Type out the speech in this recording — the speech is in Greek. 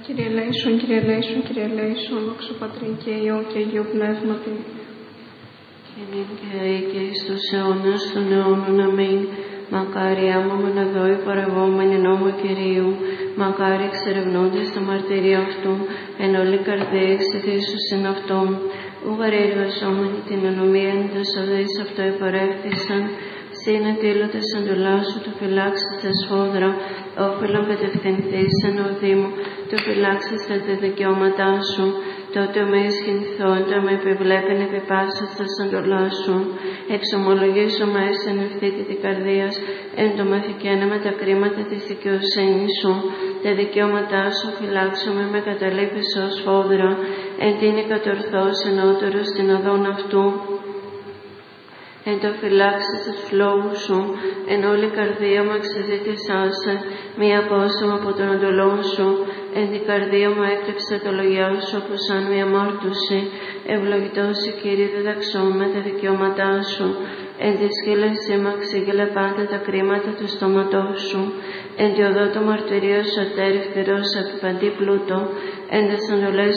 Κύριε ελέησον, Κύριε ελέησον, Κύριε ελέησον, δόξα Πατρί και Υιό και Αγίου Πνεύματι. Και νυν και αεί και εις τους αιώνας των αιώνων. Αμήν. Μακάρι άμωμεν εδώ οι παρευόμενοι νόμο Κυρίου, μακάρι εξερευνώντες τα μαρτυρία αυτού, εν όλη καρδία εξηθήσουσιν αυτόν. Ούγαρ εργαζόμενοι την ανομία εν τας οδείς αυτό επαρεύθησαν, συν ετήλωτες εντολά σου το φυλάξεις τα σφόδρα, όφελον κατευθυνθείς εν οδή μου, το φυλάξεις τα δικαιώματά σου. Τότε με ισχυνθών, το με επιβλέπεν επί πάσας τα εντολά σου. Εξομολογήσω με εν ευθύτη τη καρδίας, εν το μαθηκένε με τα κρίματα της δικαιοσύνης σου. Τα δικαιώματά σου φυλάξομαι με καταλήπεις ως φόδρα, εν τίνη κατορθώς ενώτερος στην οδόν αυτού. Εν το φυλάξεις τους φλόγους σου, εν όλη καρδία μου εξεζήτησάσε, μία απόσωμα από τον εντολόν σου, εν την καρδία μου έκλεψε το λογιά σου από σαν μία μόρτωση, ευλογητός η Κύριε διδαξών με τα δικαιώματά σου, εν τη σκύλεσή μου εξήγηλε πάντα τα κρίματα του στόματός σου, εν τη οδό το μαρτυρίο σου ατέρι φτερός επί παντή πλούτο, εν τες εντολές